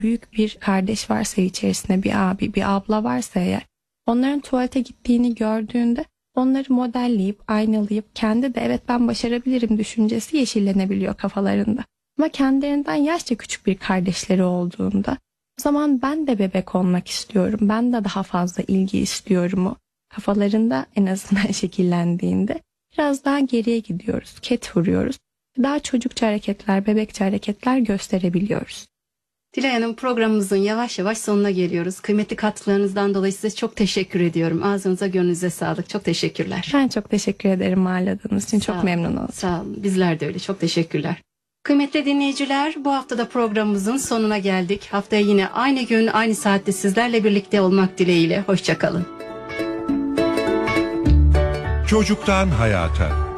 büyük bir kardeş varsa içerisinde, bir abi, bir abla varsa eğer, onların tuvalete gittiğini gördüğünde onları modelleyip, aynalayıp kendi de evet ben başarabilirim düşüncesi yeşillenebiliyor kafalarında. Ama kendilerinden yaşça küçük bir kardeşleri olduğunda o zaman ben de bebek olmak istiyorum, ben de daha fazla ilgi istiyorum o kafalarında en azından şekillendiğinde biraz daha geriye gidiyoruz, ket vuruyoruz. Daha çocukça hareketler, bebekçe hareketler gösterebiliyoruz. Dilay Hanım, programımızın yavaş yavaş sonuna geliyoruz. Kıymetli katkılarınızdan dolayı size çok teşekkür ediyorum. Ağzınıza gönlünüze sağlık. Çok teşekkürler. Ben çok teşekkür ederim ağırladığınız için. Çok memnun oldum. Sağ olun. Bizler de öyle. Çok teşekkürler. Kıymetli dinleyiciler, bu hafta da programımızın sonuna geldik. Haftaya yine aynı gün, aynı saatte sizlerle birlikte olmak dileğiyle. Hoşça kalın. Çocuktan hayata.